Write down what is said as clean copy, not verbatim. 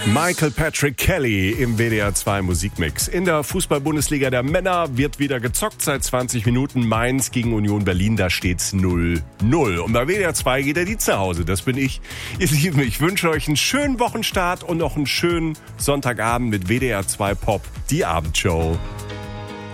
Michael Patrick Kelly im WDR 2 Musikmix. In der Fußball-Bundesliga der Männer wird wieder gezockt seit 20 Minuten. Mainz gegen Union Berlin, da steht's 0-0. Und bei WDR 2 geht der Dienst nach Hause. Das bin ich. Ihr Lieben, ich wünsche euch einen schönen Wochenstart und noch einen schönen Sonntagabend mit WDR 2 Pop, die Abendshow.